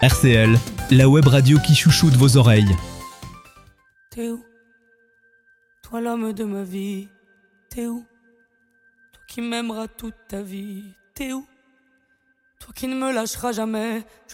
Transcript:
RCL, la web radio qui chouchoute vos oreilles. T'es où? Toi l'homme de ma vie, t'es où? Toi qui m'aimeras toute ta vie, t'es où? Toi qui ne me lâcheras jamais.